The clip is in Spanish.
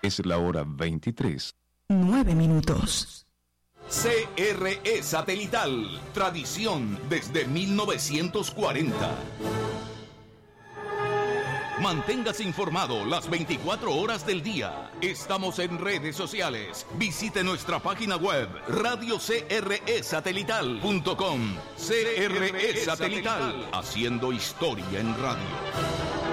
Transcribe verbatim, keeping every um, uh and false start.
Es la hora veintitrés. Nueve minutos. C R E Satelital, tradición desde mil novecientos cuarenta. Manténgase informado las veinticuatro horas del día. Estamos en redes sociales. Visite nuestra página web radio c r e satelital punto com. C R E Satelital, haciendo historia en radio.